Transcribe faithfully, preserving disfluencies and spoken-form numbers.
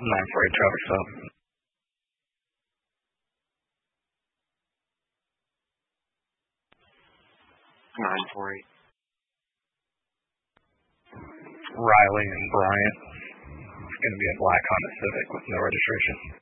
nine four eight traffic stop. nine four eight. Riley and Bryant. It's going to be a black Honda Civic with no registration.